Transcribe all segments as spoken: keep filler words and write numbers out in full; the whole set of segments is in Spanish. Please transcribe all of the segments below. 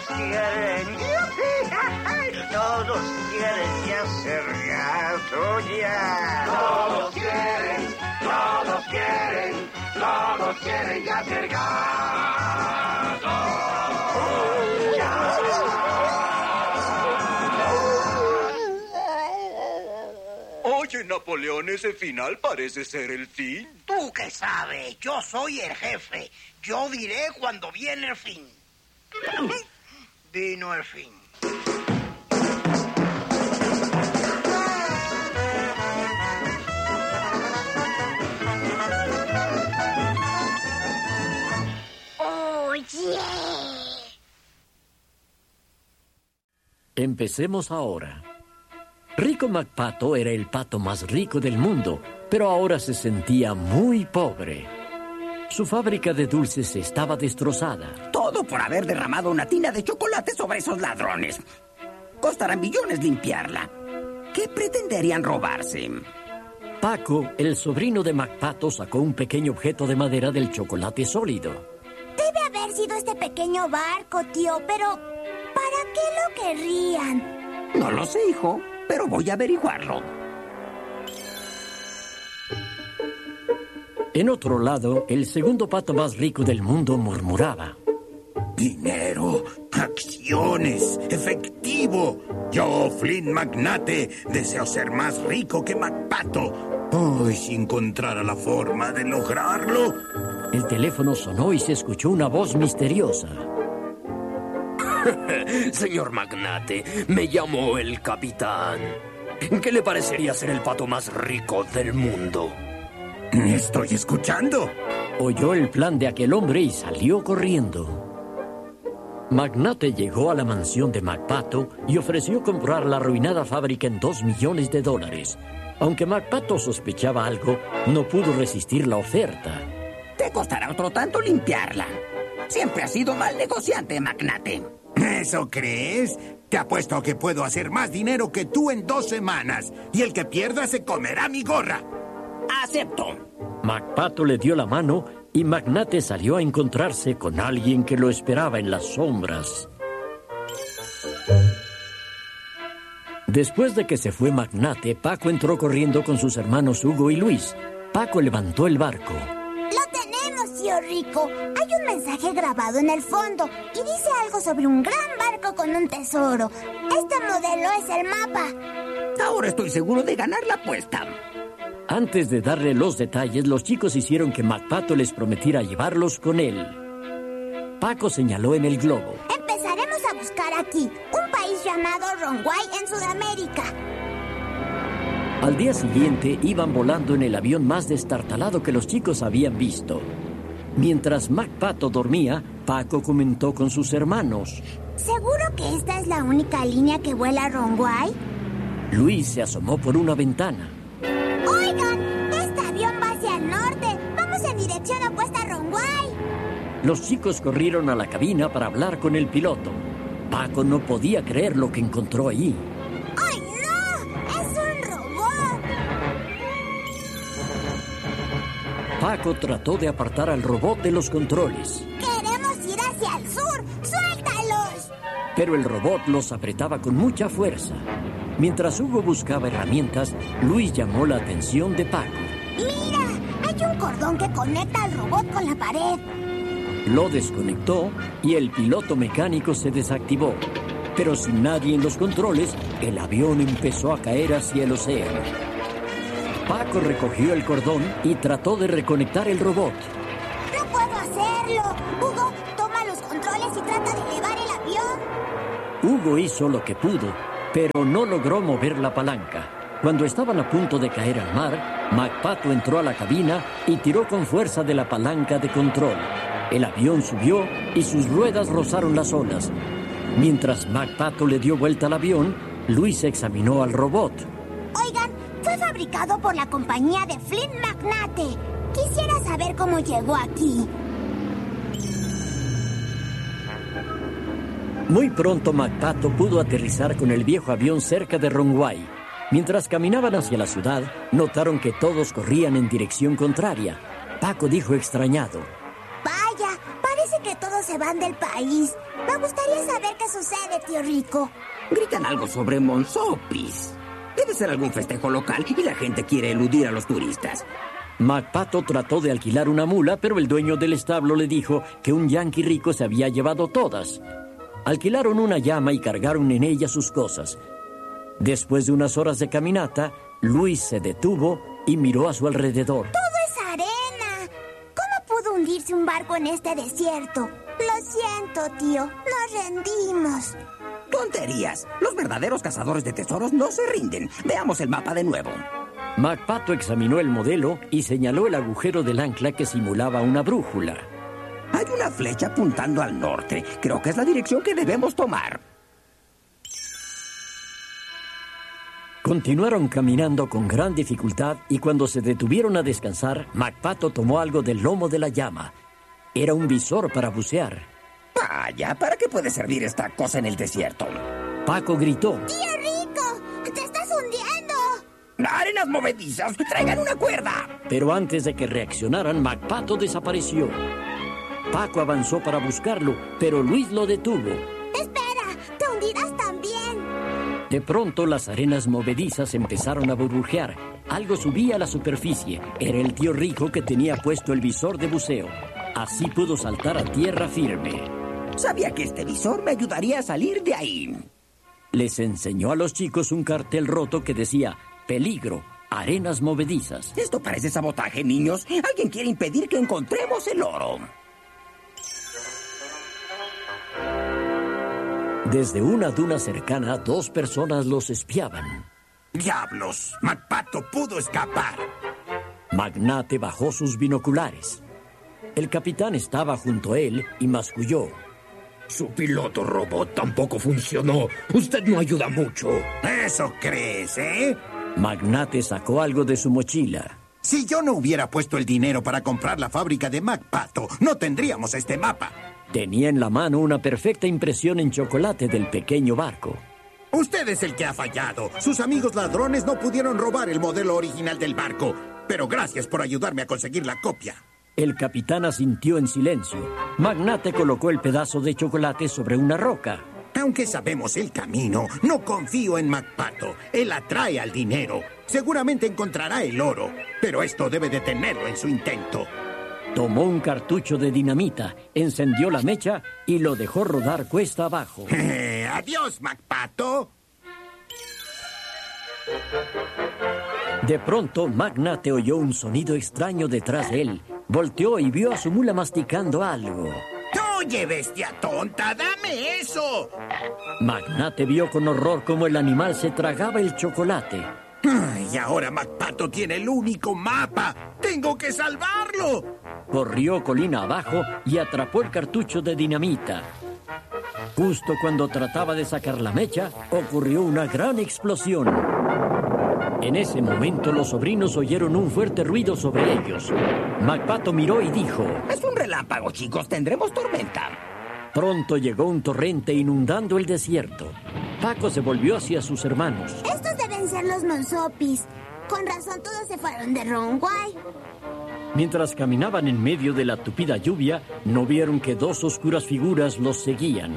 quieren, todos quieren ya ser gato ya. Todos quieren, todos quieren, todos quieren ya ser gato ya. Oye, Napoleón, ese final parece ser el fin. ¿Tú qué sabes? Yo soy el jefe. Yo diré cuando viene el fin. Vino el fin. Oye. Empecemos ahora. Rico McPato era el pato más rico del mundo, pero ahora se sentía muy pobre. Su fábrica de dulces estaba destrozada. Todo por haber derramado una tina de chocolate sobre esos ladrones. Costará millones limpiarla. ¿Qué pretenderían robarse? Paco, el sobrino de McPato, sacó un pequeño objeto de madera del chocolate sólido. Debe haber sido este pequeño barco, tío, pero ¿para qué lo querrían? No lo sé, hijo, pero voy a averiguarlo. En otro lado, el segundo pato más rico del mundo murmuraba. Dinero, acciones, efectivo. Yo, Flynn Magnate, deseo ser más rico que McPato. Oh, y si encontrara la forma de lograrlo. El teléfono sonó y se escuchó una voz misteriosa. Señor Magnate, me llamo el capitán. ¿Qué le parecería ser el pato más rico del mundo? Estoy escuchando. Oyó el plan de aquel hombre y salió corriendo. Magnate llegó a la mansión de McPato y ofreció comprar la arruinada fábrica en dos millones de dólares. Aunque McPato sospechaba algo, no pudo resistir la oferta. Te costará otro tanto limpiarla. Siempre has sido mal negociante, Magnate. ¿Eso crees? Te apuesto a que puedo hacer más dinero que tú en dos semanas. Y el que pierda se comerá mi gorra. Acepto. McPato le dio la mano y Magnate salió a encontrarse con alguien que lo esperaba en las sombras. Después de que se fue Magnate, Paco entró corriendo con sus hermanos Hugo y Luis. Paco levantó el barco. ¡Lo tenemos, tío Rico! Hay un mensaje grabado en el fondo y dice algo sobre un gran barco con un tesoro. Este modelo es el mapa. Ahora estoy seguro de ganar la apuesta. Antes de darle los detalles, los chicos hicieron que McPato les prometiera llevarlos con él. Paco señaló en el globo. Empezaremos a buscar aquí, un país llamado Ronguay en Sudamérica. Al día siguiente, iban volando en el avión más destartalado que los chicos habían visto. Mientras McPato dormía, Paco comentó con sus hermanos. ¿Seguro que esta es la única línea que vuela a Ronguay? Luis se asomó por una ventana. ¡Oigan! Este avión va hacia el norte. Vamos en dirección opuesta a Ronguay. Los chicos corrieron a la cabina para hablar con el piloto. Paco no podía creer lo que encontró allí. ¡Ay, no! ¡Es un robot! Paco trató de apartar al robot de los controles. ¡Queremos ir hacia el sur! ¡Suéltalos! Pero el robot los apretaba con mucha fuerza. Mientras Hugo buscaba herramientas, Luis llamó la atención de Paco. ¡Mira! Hay un cordón que conecta al robot con la pared. Lo desconectó y el piloto mecánico se desactivó. Pero sin nadie en los controles, el avión empezó a caer hacia el océano. Paco recogió el cordón y trató de reconectar el robot. ¡No puedo hacerlo! Hugo, toma los controles y trata de elevar el avión. Hugo hizo lo que pudo, pero no logró mover la palanca. Cuando estaban a punto de caer al mar, McPato entró a la cabina y tiró con fuerza de la palanca de control. El avión subió y sus ruedas rozaron las olas. Mientras McPato le dio vuelta al avión, Luis examinó al robot. Oigan, fue fabricado por la compañía de Flynn Magnate. Quisiera saber cómo llegó aquí. Muy pronto McPato pudo aterrizar con el viejo avión cerca de Ronguay. Mientras caminaban hacia la ciudad, notaron que todos corrían en dirección contraria. Paco dijo extrañado. Vaya, parece que todos se van del país. Me gustaría saber qué sucede, tío Rico. Gritan algo sobre Monsopis. Debe ser algún festejo local y la gente quiere eludir a los turistas. McPato trató de alquilar una mula, pero el dueño del establo le dijo que un yanqui rico se había llevado todas. Alquilaron una llama y cargaron en ella sus cosas. Después de unas horas de caminata, Luis se detuvo y miró a su alrededor. ¡Todo es arena! ¿Cómo pudo hundirse un barco en este desierto? Lo siento, tío. Nos rendimos. ¡Tonterías! Los verdaderos cazadores de tesoros no se rinden. Veamos el mapa de nuevo. McPato examinó el modelo y señaló el agujero del ancla que simulaba una brújula. Hay una flecha apuntando al norte. Creo que es la dirección que debemos tomar. Continuaron caminando con gran dificultad y cuando se detuvieron a descansar, McPato tomó algo del lomo de la llama. Era un visor para bucear. Vaya, ¿para qué puede servir esta cosa en el desierto? Paco gritó. ¡Tío Rico! ¡Te estás hundiendo! ¡Arenas movedizas! ¡Traigan una cuerda! Pero antes de que reaccionaran, McPato desapareció. Paco avanzó para buscarlo, pero Luis lo detuvo. ¡Espera! ¡Te hundirás también! De pronto, las arenas movedizas empezaron a burbujear. Algo subía a la superficie. Era el tío Rico que tenía puesto el visor de buceo. Así pudo saltar a tierra firme. Sabía que este visor me ayudaría a salir de ahí. Les enseñó a los chicos un cartel roto que decía: peligro, arenas movedizas. Esto parece sabotaje, niños. Alguien quiere impedir que encontremos el oro. Desde una duna cercana, dos personas los espiaban. ¡Diablos! McPato pudo escapar. Magnate bajó sus binoculares. El capitán estaba junto a él y masculló. Su piloto robot tampoco funcionó. Usted no ayuda mucho. ¿Eso crees, eh? Magnate sacó algo de su mochila. Si yo no hubiera puesto el dinero para comprar la fábrica de McPato, no tendríamos este mapa. Tenía en la mano una perfecta impresión en chocolate del pequeño barco. Usted es el que ha fallado. Sus amigos ladrones no pudieron robar el modelo original del barco. Pero gracias por ayudarme a conseguir la copia. El capitán asintió en silencio. Magnate colocó el pedazo de chocolate sobre una roca. Aunque sabemos el camino, no confío en McPato. Él atrae al dinero. Seguramente encontrará el oro. Pero esto debe detenerlo en su intento. Tomó un cartucho de dinamita, encendió la mecha y lo dejó rodar cuesta abajo. ¡Adiós, McPato! De pronto, Magnate oyó un sonido extraño detrás de él. Volteó y vio a su mula masticando algo. ¡Oye, bestia tonta! ¡Dame eso! Magnate vio con horror cómo el animal se tragaba el chocolate. Y ahora McPato tiene el único mapa. ¡Tengo que salvarlo! Corrió colina abajo y atrapó el cartucho de dinamita. Justo cuando trataba de sacar la mecha, ocurrió una gran explosión. En ese momento, los sobrinos oyeron un fuerte ruido sobre ellos. McPato miró y dijo: Es un relámpago, chicos. Tendremos tormenta. Pronto llegó un torrente inundando el desierto. Paco se volvió hacia sus hermanos. Estos deben ser los Monsopis. Con razón todos se fueron de Ronguay. Mientras caminaban en medio de la tupida lluvia, no vieron que dos oscuras figuras los seguían.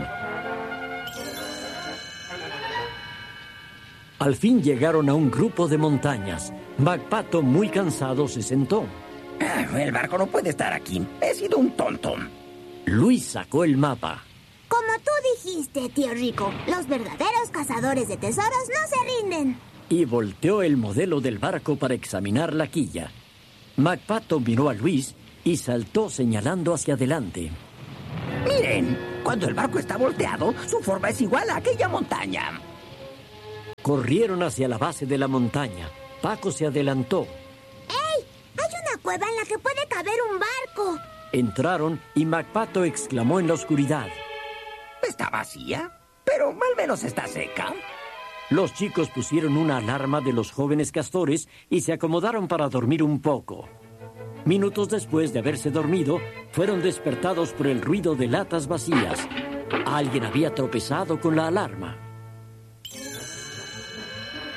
Al fin llegaron a un grupo de montañas. McPato, muy cansado, se sentó. Ah, el barco no puede estar aquí. He sido un tonto. Luis sacó el mapa. Como tú dijiste, tío Rico, los verdaderos cazadores de tesoros no se rinden. Y volteó el modelo del barco para examinar la quilla. McPato miró a Luis y saltó señalando hacia adelante. Miren, cuando el barco está volteado, su forma es igual a aquella montaña. Corrieron hacia la base de la montaña. Paco se adelantó. ¡Ey! Hay una cueva en la que puede caber un barco. Entraron y McPato exclamó en la oscuridad: Está vacía, pero al menos está seca. Los chicos pusieron una alarma de los jóvenes castores y se acomodaron para dormir un poco. Minutos después de haberse dormido, fueron despertados por el ruido de latas vacías. Alguien había tropezado con la alarma.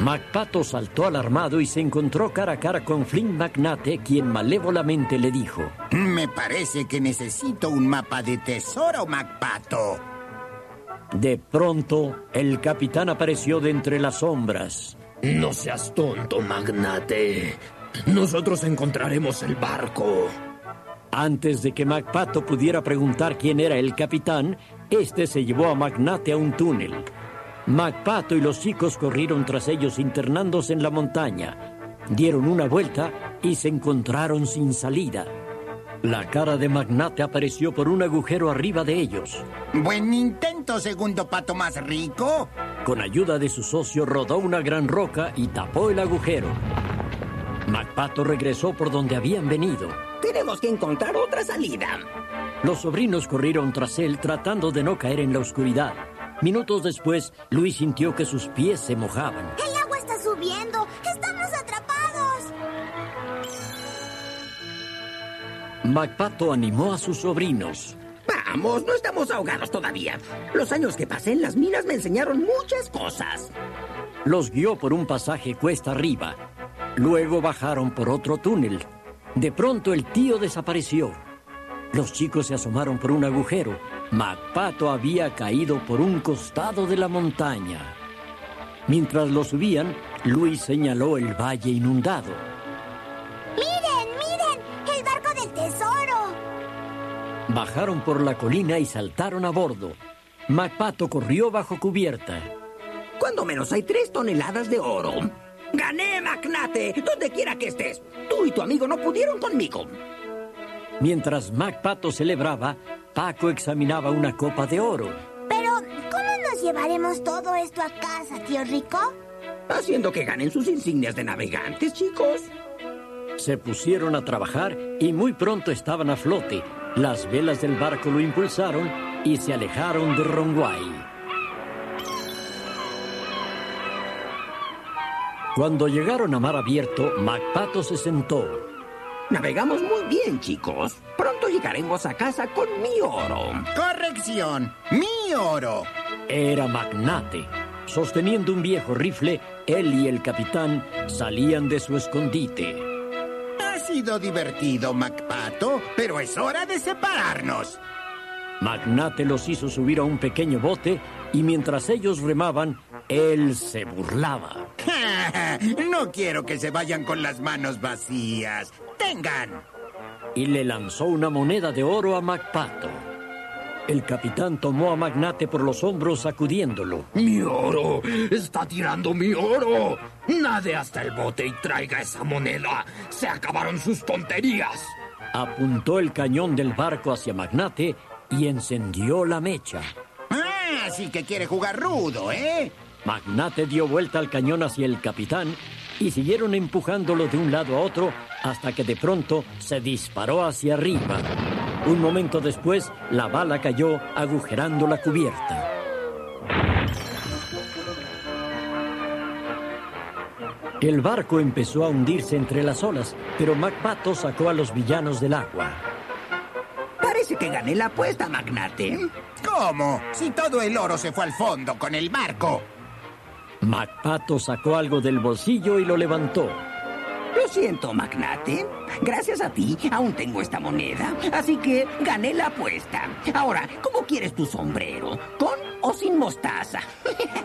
MacPato saltó alarmado y se encontró cara a cara con Flint McNatte, quien malévolamente le dijo: Me parece que necesito un mapa de tesoro, MacPato. De pronto, el capitán apareció de entre las sombras. No seas tonto, McNatte. Nosotros encontraremos el barco. Antes de que MacPato pudiera preguntar quién era el capitán, este se llevó a McNatte a un túnel. MacPato y los chicos corrieron tras ellos internándose en la montaña. Dieron una vuelta y se encontraron sin salida. La cara de McNatte apareció por un agujero arriba de ellos. Buen intento, segundo pato más rico. Con ayuda de su socio rodó una gran roca y tapó el agujero. MacPato regresó por donde habían venido. Tenemos que encontrar otra salida. Los sobrinos corrieron tras él tratando de no caer en la oscuridad. Minutos después, Luis sintió que sus pies se mojaban. ¡El agua está subiendo! ¡Estamos atrapados! MacPato animó a sus sobrinos. Vamos, no estamos ahogados todavía. Los años que pasé en las minas me enseñaron muchas cosas. Los guió por un pasaje cuesta arriba. Luego bajaron por otro túnel. De pronto el tío desapareció. Los chicos se asomaron por un agujero. MacPato había caído por un costado de la montaña. Mientras lo subían, Luis señaló el valle inundado. ¡Miren, miren! ¡El barco del tesoro! Bajaron por la colina y saltaron a bordo. MacPato corrió bajo cubierta. Cuando menos hay tres toneladas de oro. ¡Gané, McNatte! Donde quiera que estés. Tú y tu amigo no pudieron conmigo. Mientras MacPato celebraba, Paco examinaba una copa de oro. Pero, ¿cómo nos llevaremos todo esto a casa, tío Rico? Haciendo que ganen sus insignias de navegantes, chicos. Se pusieron a trabajar y muy pronto estaban a flote. Las velas del barco lo impulsaron y se alejaron de Ronguay. Cuando llegaron a mar abierto, MacPato se sentó. Navegamos muy bien, chicos. Pronto llegaremos a casa con mi oro. Corrección, mi oro. Era McNatte. Sosteniendo un viejo rifle, él y el capitán salían de su escondite. Ha sido divertido, MacPato, pero es hora de separarnos. McNatte los hizo subir a un pequeño bote y mientras ellos remaban, él se burlaba. No quiero que se vayan con las manos vacías. ¡Tengan! Y le lanzó una moneda de oro a MacPato. El capitán tomó a McNatte por los hombros sacudiéndolo. ¡Mi oro! ¡Está tirando mi oro! ¡Nade hasta el bote y traiga esa moneda! ¡Se acabaron sus tonterías! Apuntó el cañón del barco hacia McNatte y encendió la mecha. Ah, sí que quiere jugar rudo, ¿eh? McNatte dio vuelta al cañón hacia el capitán y siguieron empujándolo de un lado a otro hasta que de pronto se disparó hacia arriba. Un momento después, la bala cayó agujerando la cubierta. El barco empezó a hundirse entre las olas, pero MacPato sacó a los villanos del agua. Parece que gané la apuesta, McNatte. ¿Cómo? Si todo el oro se fue al fondo con el barco. MacPato sacó algo del bolsillo y lo levantó. Lo siento, McNatte. Gracias a ti aún tengo esta moneda, así que gané la apuesta. Ahora, ¿cómo quieres tu sombrero? ¿Con o sin mostaza?